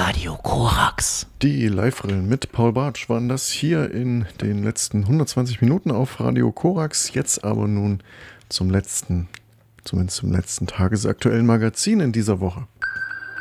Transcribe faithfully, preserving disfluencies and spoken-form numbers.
Radio Korax. Die Live-Rillen mit Paul Bartsch waren das hier in den letzten hundertzwanzig Minuten auf Radio Korax. Jetzt aber nun zum letzten, zumindest zum letzten tagesaktuellen Magazin in dieser Woche.